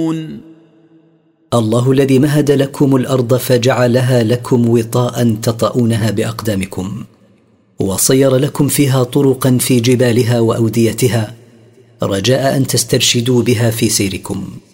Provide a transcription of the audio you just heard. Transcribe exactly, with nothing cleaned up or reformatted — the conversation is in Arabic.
الله الذي مهد لكم الأرض فجعلها لكم وطاء تطؤونها بأقدامكم، وصير لكم فيها طرقا في جبالها وأوديتها، رجاء أن تسترشدوا بها في سيركم.